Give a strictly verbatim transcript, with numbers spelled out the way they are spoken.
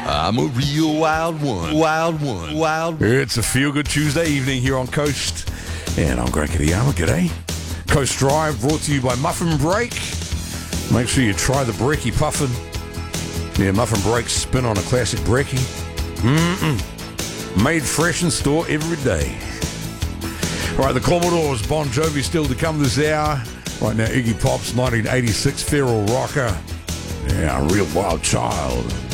I'm a real wild one. Wild one. Wild one. It's a feel-good Tuesday evening here on Coast. And I'm Greg Kitayama. G'day. Coast Drive brought to you by Muffin Break. Make sure you try the brekkie puffin. Yeah, Muffin Break spin on a classic brekkie. Mm-mm. Made fresh in store every day. All right, the Commodores, Bon Jovi still to come this hour. Right now, Iggy Pop's nineteen eighty-six Feral Rocker. Yeah, a real wild child.